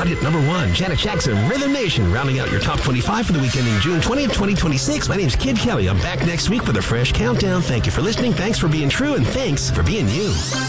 Hot Hit number 1, Janet Jackson, Rhythm Nation, rounding out your top 25 for the weekend in June 20th, 2026. My name's Kid Kelly. I'm back next week with a fresh countdown. Thank you for listening. Thanks for being true, and thanks for being you.